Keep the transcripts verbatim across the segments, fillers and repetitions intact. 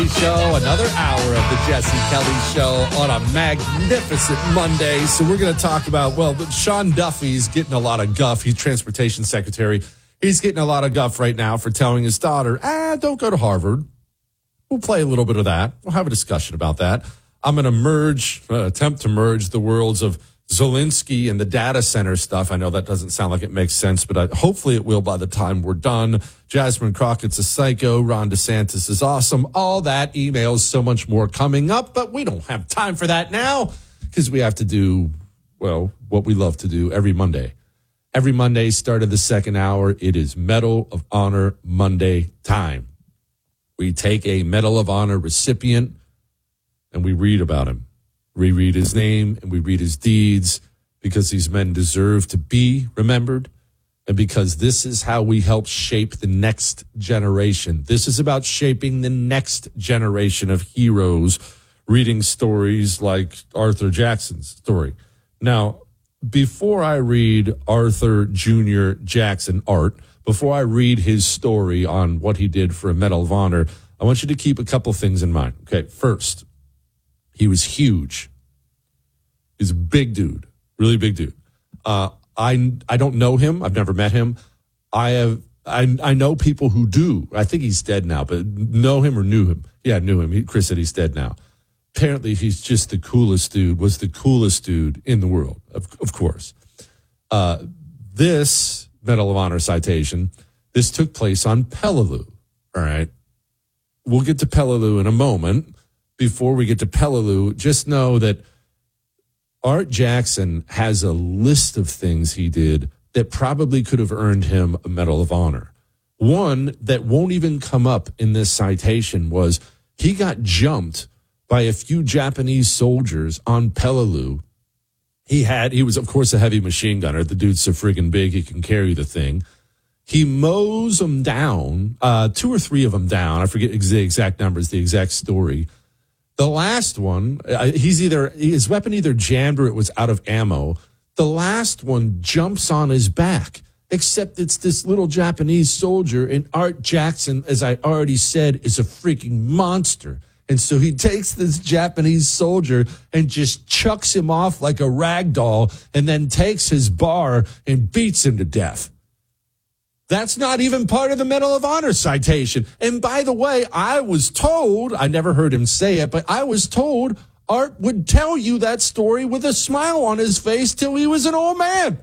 Show, another hour of the Jesse Kelly Show on a magnificent Monday. So we're going to talk about, well, Sean Duffy's getting a lot of guff. He's transportation secretary. He's getting a lot of guff right now for telling his daughter, ah, don't go to Harvard. We'll play a little bit of that. We'll have a discussion about that. I'm going to merge, uh, attempt to merge the worlds of Zelensky and the data center stuff. I know that doesn't sound like it makes sense, but I, hopefully it will by the time we're done. Jasmine Crockett's a psycho. Ron DeSantis is awesome. All that, emails, so much more coming up, but we don't have time for that now because we have to do, well, what we love to do every Monday. Every Monday, start of the second hour, it is Medal of Honor Monday time. We take a Medal of Honor recipient and we read about him. We read his name and we read his deeds because these men deserve to be remembered and because this is how we help shape the next generation. This is about shaping the next generation of heroes, reading stories like Arthur Jackson's story. Now, before I read Arthur Junior Jackson Art, before I read his story on what he did for a Medal of Honor, I want you to keep a couple things in mind. Okay, first, he was huge. He's a big dude, really big dude. Uh, I I don't know him. I've never met him. I have I I know people who do. I think he's dead now, but know him or knew him. Yeah, knew him. He, Chris said he's dead now. Apparently, he's just the coolest dude. Was the coolest dude in the world, of of course. Uh, this Medal of Honor citation, this took place on Peleliu. All right, we'll get to Peleliu in a moment. Before we get to Peleliu, just know that Art Jackson has a list of things he did that probably could have earned him a Medal of Honor. One that won't even come up in this citation was he got jumped by a few Japanese soldiers on Peleliu. He had, he was, of course, a heavy machine gunner. The dude's so friggin' big, he can carry the thing. He mows them down, uh, two or three of them down. I forget the exact numbers, the exact story. The last one, uh, he's either, his weapon either jammed or it was out of ammo. The last one jumps on his back, except it's this little Japanese soldier, and Art Jackson, as I already said, is a freaking monster. And so he takes this Japanese soldier and just chucks him off like a rag doll and then takes his bar and beats him to death. That's not even part of the Medal of Honor citation. And by the way, I was told, I never heard him say it, but I was told Art would tell you that story with a smile on his face till he was an old man.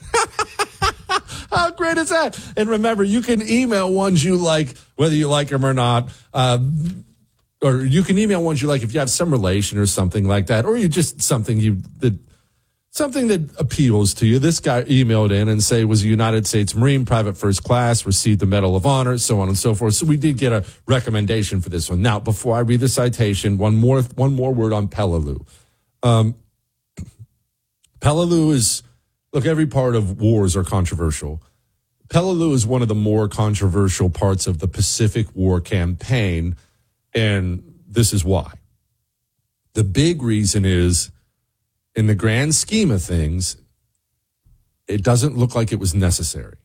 How great is that? And remember, you can email ones you like, whether you like them or not. Um, or you can email ones you like if you have some relation or something like that, or you just something you that something that appeals to you. This guy emailed in and say was a United States Marine, private first class, received the Medal of Honor, so on and so forth. So we did get a recommendation for this one. Now, before I read the citation, one more one more word on Peleliu. Um, Peleliu is, look, every part of wars are controversial. Peleliu is one of the more controversial parts of the Pacific War campaign, and this is why. The big reason is, in the grand scheme of things, it doesn't look like it was necessary.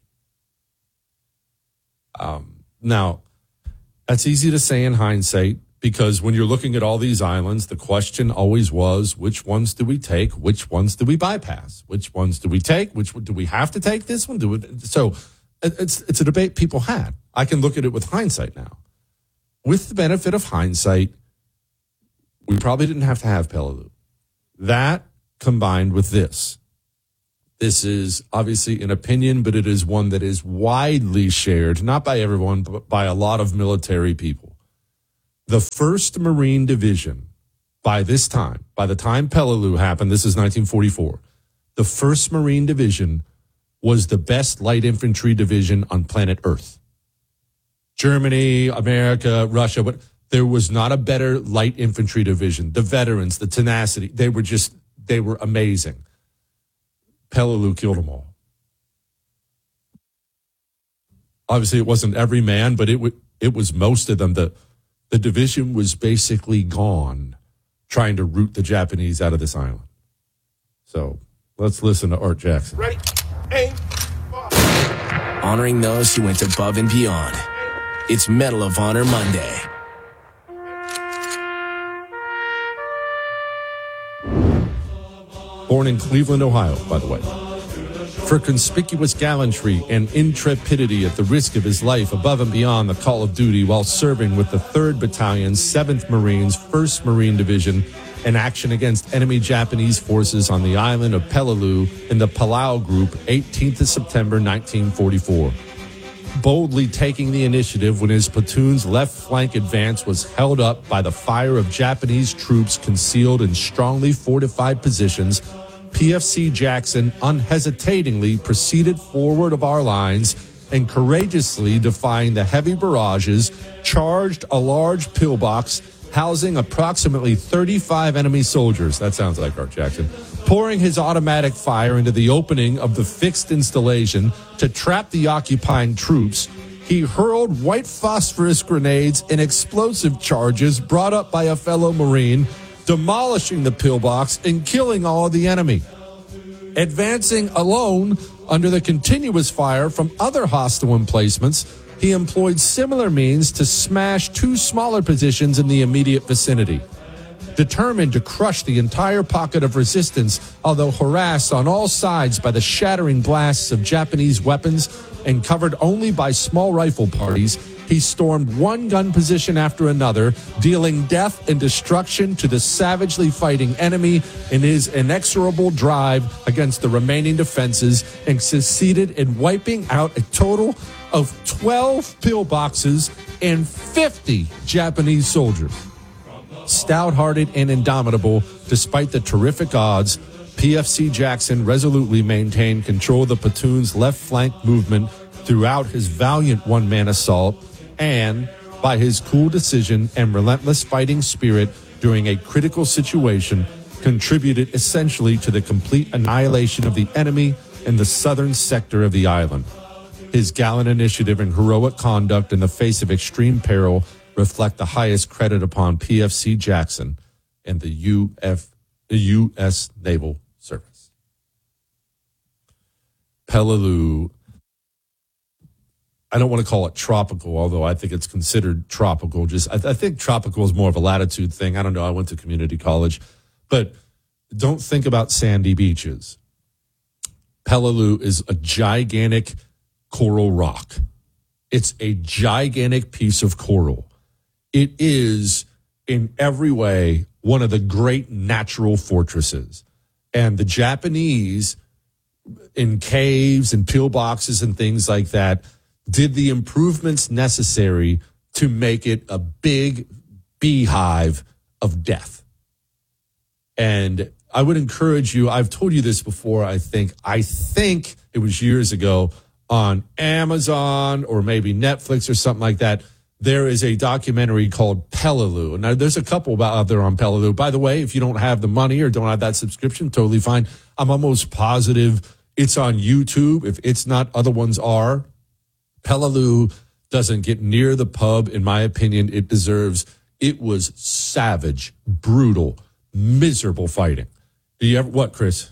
Um, now, that's easy to say in hindsight, because when you're looking at all these islands, the question always was, which ones do we take? Which ones do we bypass? Which ones do we take? Which one do we have to take this one? Do it? So it's it's a debate people had. I can look at it with hindsight now. With the benefit of hindsight, we probably didn't have to have Peleliu. That combined with this. This is obviously an opinion, but it is one that is widely shared, not by everyone, but by a lot of military people. The first Marine Division, by this time, by the time Peleliu happened, this is nineteen forty-four, the first Marine Division was the best light infantry division on planet Earth. Germany, America, Russia, but there was not a better light infantry division. The veterans, the tenacity, they were just, they were amazing. Peleliu killed them all. Obviously, it wasn't every man, but it w- it was most of them. The, the division was basically gone trying to root the Japanese out of this island. So let's listen to Art Jackson. Ready, aim, fire. Honoring those who went above and beyond. It's Medal of Honor Monday. born in Cleveland, Ohio, by the way. For conspicuous gallantry and intrepidity at the risk of his life above and beyond the call of duty while serving with the third Battalion, seventh Marines, first Marine Division, in action against enemy Japanese forces on the island of Peleliu in the Palau Group, eighteenth of September, nineteen forty-four. Boldly taking the initiative when his platoon's left flank advance was held up by the fire of Japanese troops concealed in strongly fortified positions, P F C Jackson unhesitatingly proceeded forward of our lines and courageously defying the heavy barrages, charged a large pillbox housing approximately thirty-five enemy soldiers. That sounds like Art Jackson. Pouring his automatic fire into the opening of the fixed installation to trap the occupying troops, he hurled white phosphorus grenades and explosive charges brought up by a fellow Marine, demolishing the pillbox and killing all of the enemy. Advancing alone under the continuous fire from other hostile emplacements, he employed similar means to smash two smaller positions in the immediate vicinity. Determined to crush the entire pocket of resistance, although harassed on all sides by the shattering blasts of Japanese weapons and covered only by small rifle parties, he stormed one gun position after another, dealing death and destruction to the savagely fighting enemy in his inexorable drive against the remaining defenses, and succeeded in wiping out a total of twelve pillboxes and fifty Japanese soldiers. Stout-hearted and indomitable, despite the terrific odds, P F C Jackson resolutely maintained control of the platoon's left flank movement throughout his valiant one-man assault, and by his cool decision and relentless fighting spirit during a critical situation, contributed essentially to the complete annihilation of the enemy in the southern sector of the island. His gallant initiative and heroic conduct in the face of extreme peril reflect the highest credit upon P F C Jackson and the U F, the U S Naval Service. Peleliu, I don't want to call it tropical, although I think it's considered tropical. Just I, I think tropical is more of a latitude thing. I don't know. I went to community college, but don't think about sandy beaches. Peleliu is a gigantic coral rock. It's a gigantic piece of coral. It is, in every way, one of the great natural fortresses. And the Japanese, in caves and pillboxes and things like that, did the improvements necessary to make it a big beehive of death. And I would encourage you, I've told you this before, I think, I think it was years ago on Amazon or maybe Netflix or something like that. There is a documentary called Peleliu. Now, there's a couple out there on Peleliu. By the way, if you don't have the money or don't have that subscription, totally fine. I'm almost positive it's on YouTube. If it's not, other ones are. Peleliu doesn't get near the pub, in my opinion, it deserves. It was savage, brutal, miserable fighting. Do you ever, what, Chris?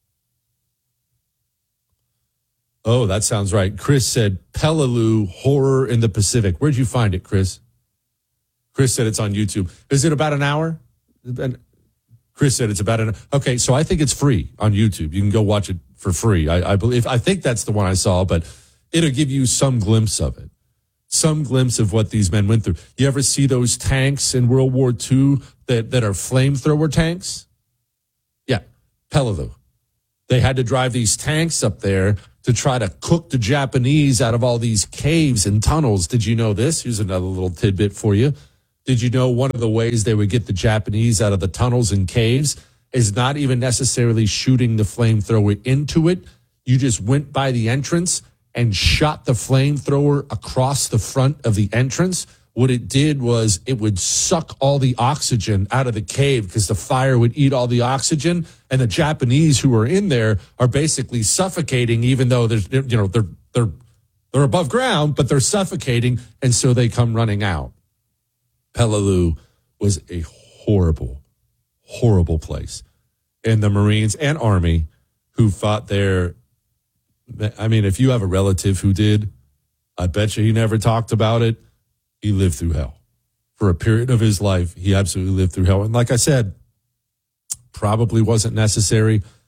Oh, that sounds right. Chris said Peleliu, Horror in the Pacific. Where'd you find it, Chris? Chris said it's on YouTube. Is it about an hour? Chris said it's about an okay, so I think it's free on YouTube. You can go watch it for free. I, I believe I think that's the one I saw, but it'll give you some glimpse of it. Some glimpse of what these men went through. You ever see those tanks in World War Two that, that are flamethrower tanks? Yeah, Peleliu. They had to drive these tanks up there to try to cook the Japanese out of all these caves and tunnels. Did you know this? Here's another little tidbit for you. Did you know one of the ways they would get the Japanese out of the tunnels and caves is not even necessarily shooting the flamethrower into it? You just went by the entrance and shot the flamethrower across the front of the entrance. What it did was it would suck all the oxygen out of the cave because the fire would eat all the oxygen, and the Japanese who are in there are basically suffocating, even though there's, you know, they're they're they're above ground, but they're suffocating, and so they come running out. Peleliu was a horrible, horrible place, and the Marines and Army who fought there. I mean, if you have a relative who did, I bet you he never talked about it. He lived through hell. For a period of his life, he absolutely lived through hell. And like I said, probably wasn't necessary.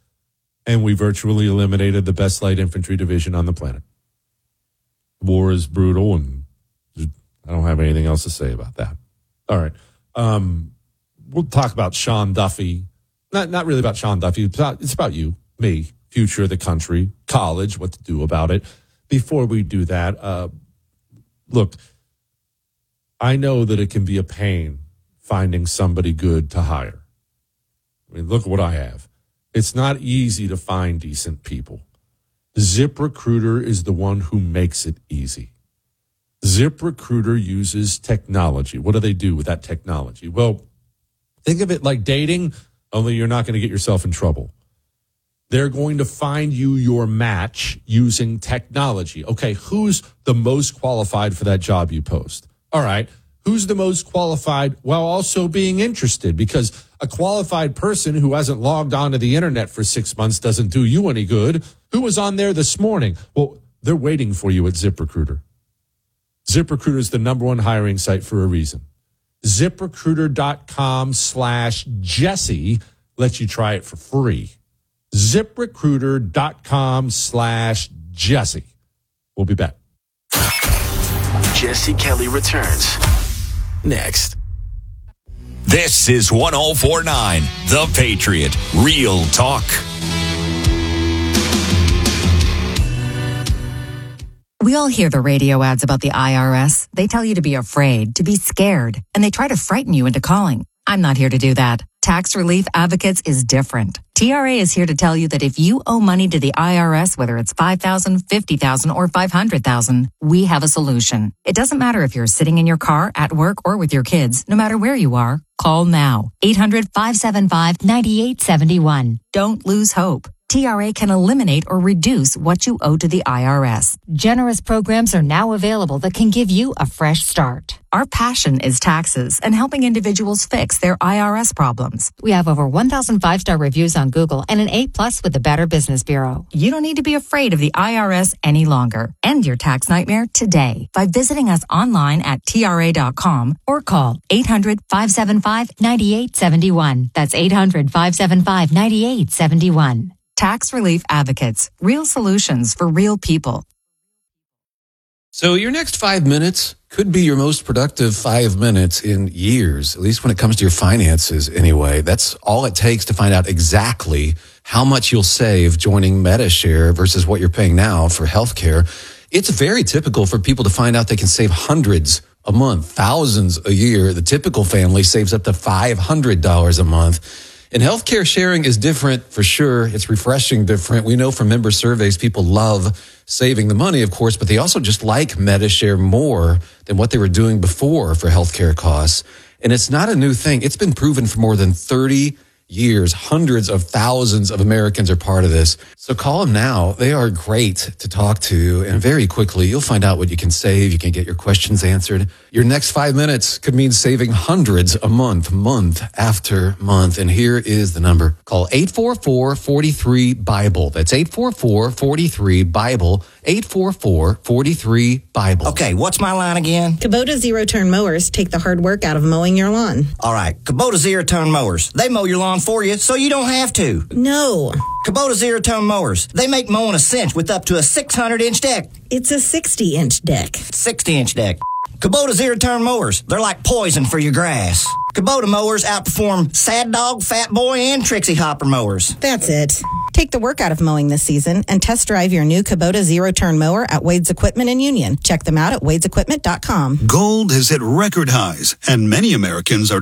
and we virtually eliminated the best light infantry division on the planet. War is brutal, and I don't have anything else to say about that. All right. Um, we'll talk about Sean Duffy. Not not really about Sean Duffy. It's about, it's about you, me, future of the country, college, what to do about it. Before we do that, uh, look, I know that it can be a pain finding somebody good to hire. I mean, look at what I have. It's not easy to find decent people. ZipRecruiter is the one who makes it easy. ZipRecruiter uses technology. What do they do with that technology? Well, think of it like dating, only you're not going to get yourself in trouble. They're going to find you your match using technology. Okay, who's the most qualified for that job you post? All right, who's the most qualified while also being interested? Because a qualified person who hasn't logged onto the internet for six months doesn't do you any good. Who was on there this morning? Well, they're waiting for you at ZipRecruiter. ZipRecruiter is the number one hiring site for a reason. ZipRecruiter.com slash Jesse lets you try it for free. ZipRecruiter.com slash Jesse. We'll be back. Jesse Kelly returns next. This is one oh four point nine The Patriot. Real talk. We all hear the radio ads about the I R S. They tell you to be afraid, to be scared, and they try to frighten you into calling. I'm not here to do that. Tax Relief Advocates is different. T R A is here to tell you that if you owe money to the I R S, whether it's five thousand dollars, fifty thousand dollars, or five hundred thousand dollars, we have a solution. It doesn't matter if you're sitting in your car, at work, or with your kids. No matter where you are, call now. eight hundred, five seven five, nine eight seven one. Don't lose hope. T R A can eliminate or reduce what you owe to the I R S. Generous programs are now available that can give you a fresh start. Our passion is taxes and helping individuals fix their I R S problems. We have over one thousand five-star reviews on Google and an A plus with the Better Business Bureau. You don't need to be afraid of the I R S any longer. End your tax nightmare today by visiting us online at T R A dot com or call eight hundred, five seven five, nine eight seven one. That's eight hundred, five seven five, nine eight seven one. Tax Relief Advocates. Real solutions for real people. So your next five minutes could be your most productive five minutes in years, at least when it comes to your finances anyway. That's all it takes to find out exactly how much you'll save joining MediShare versus what you're paying now for healthcare. It's very typical for people to find out they can save hundreds a month, thousands a year. The typical family saves up to five hundred dollars a month. And healthcare sharing is different for sure. It's refreshing different. We know from member surveys, people love saving the money, of course, but they also just like MediShare more than what they were doing before for healthcare costs. And it's not a new thing. It's been proven for more than thirty years. Hundreds of thousands of Americans are part of this. So call them now. They are great to talk to. And very quickly, you'll find out what you can save. You can get your questions answered. Your next five minutes could mean saving hundreds a month, month after month. And here is the number. Call eight four four, four three, BIBLE. That's eight four four, four three, BIBLE. eight four four, four three, BIBLE. Okay, what's my line again? Kubota zero-turn mowers take the hard work out of mowing your lawn. All right, Kubota zero-turn mowers. They mow your lawn for you, so you don't have to. No. Kubota zero-turn mowers. They make mowing a cinch with up to a six hundred inch deck. It's a sixty-inch deck. sixty inch deck. Kubota zero-turn mowers. They're like poison for your grass. Kubota mowers outperform Sad Dog, Fat Boy, and Trixie Hopper mowers. That's it. Take the work out of mowing this season and test drive your new Kubota zero-turn mower at Wade's Equipment in Union. Check them out at wades equipment dot com. Gold has hit record highs, and many Americans are